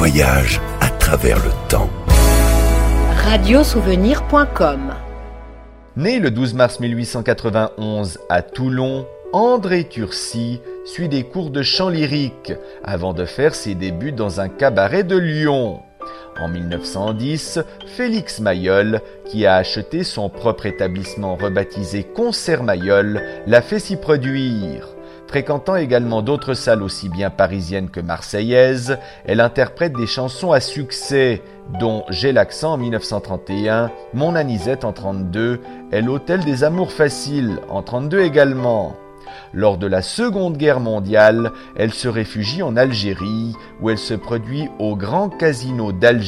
voyage à travers le temps. Radiosouvenir.com. Né le 12 mars 1891 à Toulon, André Turcy suit des cours de chant lyrique avant de faire ses débuts dans un cabaret de Lyon. En 1910, Félix Mayol, qui a acheté son propre établissement rebaptisé Concert Mayol, l'a fait s'y produire. Fréquentant également d'autres salles aussi bien parisiennes que marseillaises, elle interprète des chansons à succès, dont J'ai l'accent en 1931, Mon Anisette en 1932 et L'Hôtel des Amours Faciles en 1932 également. Lors de la Seconde Guerre mondiale, elle se réfugie en Algérie, où elle se produit au Grand Casino d'Alger